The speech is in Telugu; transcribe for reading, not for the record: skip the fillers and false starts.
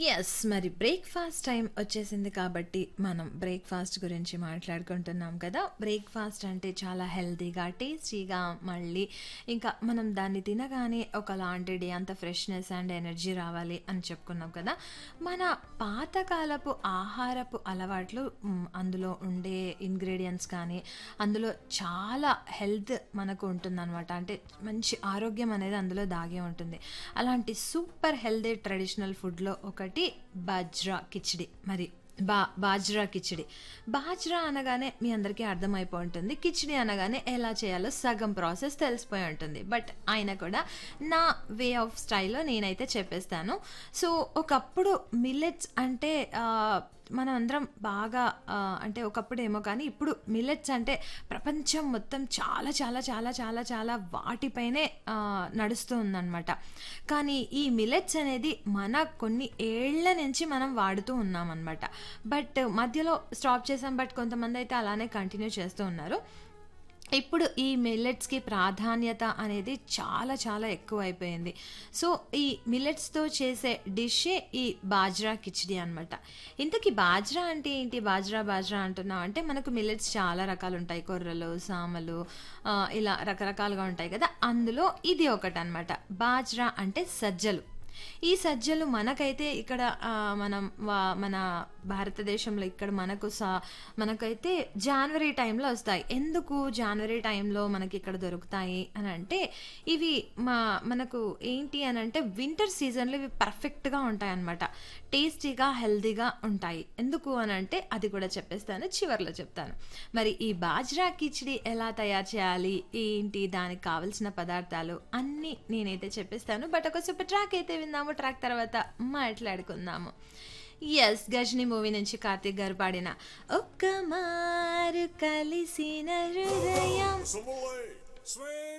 యెస్. మరి బ్రేక్‌ఫాస్ట్ టైమ్ వచ్చేసింది కాబట్టి, మనం బ్రేక్‌ఫాస్ట్ గురించి మాట్లాడుకుంటున్నాం కదా! బ్రేక్‌ఫాస్ట్ అంటే చాలా హెల్తీగా, టేస్టీగా మళ్ళీ ఇంకా మనం దాన్ని తినగానే ఒకలాంటి డే అంతా ఫ్రెష్‌నెస్ అండ్ ఎనర్జీ రావాలి అని చెప్పుకున్నాం కదా! మన పాతకాలపు ఆహారపు అలవాట్లు అందులో ఉండే ఇంగ్రీడియెంట్స్ కానీ, అందులో చాలా హెల్త్ మనకు ఉంటుందనమాట. అంటే మంచి ఆరోగ్యం అనేది అందులో దాగే ఉంటుంది. అలాంటి సూపర్ హెల్తీ ట్రెడిషనల్ ఫుడ్‌లో ఒకటి బాజ్రా కిచిడి. మరి బాజ్రా కిచిడి. బాజ్రా అనగానే మీ అందరికీ అర్థమైపోయి ఉంటుంది. కిచిడి అనగానే ఎలా చేయాలో సగం ప్రాసెస్ తెలిసిపోయి ఉంటుంది. బట్ అయినా కూడా నా వే ఆఫ్ స్టైల్‌లో నేనైతే చెప్పేస్తాను. సో, ఒకప్పుడు మిల్లెట్స్ అంటే మనం అందరం బాగా అంటే ఒకప్పుడేమో కానీ ఇప్పుడు మిల్లెట్స్ అంటే ప్రపంచం మొత్తం చాలా చాలా చాలా చాలా చాలా వాటిపైనే నడుస్తూ ఉందన్నమాట. కానీ ఈ మిల్లెట్స్ అనేది మన కొన్ని ఏళ్ల నుంచి మనం వాడుతూ ఉన్నామన్నమాట. బట్ మధ్యలో స్టాప్ చేసాం. బట్ కొంతమందయితే అలానే కంటిన్యూ చేస్తూ ఉన్నారు. ఇప్పుడు ఈ మిల్లెట్స్‌కి ప్రాధాన్యత అనేది చాలా చాలా ఎక్కువైపోయింది. సో, ఈ మిల్లెట్స్‌తో చేసే డిష్షే ఈ బాజ్రా కిచిడి అనమాట. ఇంతకీ బాజ్రా అంటే ఏంటి? బాజ్రా అంటున్నాం అంటే మనకు మిల్లెట్స్ చాలా రకాలుంటాయి. కొర్రలు, సామలు ఇలా రకరకాలుగా ఉంటాయి కదా! అందులో ఇది ఒకటనమాట. బాజ్రా అంటే సజ్జలు. ఈ సజ్జలు మనకైతే ఇక్కడ మన భారతదేశంలో ఇక్కడ మనకైతే జాన్వరి టైంలో వస్తాయి. ఎందుకు జాన్వరి టైంలో మనకిక్కడ దొరుకుతాయి అనంటే, ఇవి మనకు ఏంటి అనంటే వింటర్ సీజన్‌లో ఇవి పర్ఫెక్ట్‌గా ఉంటాయన్నమాట. టేస్టీగా, హెల్తీగా ఉంటాయి. ఎందుకు అనంటే అది కూడా చెప్పేస్తాను. చివర్లో చెప్తాను. మరి ఈ బాజ్రా కిచిడి ఎలా తయారు చేయాలి? ఏంటి? దానికి కావాల్సిన పదార్థాలు అన్నీ నేనైతే చెప్పేస్తాను. బట్ ఒక సూపర్ ట్రాక్ అయితే విందాము. ట్రాక్ తర్వాత మాట్లాడుకుందాము. యెస్. 'గజిని' మూవీ నుంచి కార్తీక్ గారు పాడిన ఒక్క మారు కలిసిన హృదయం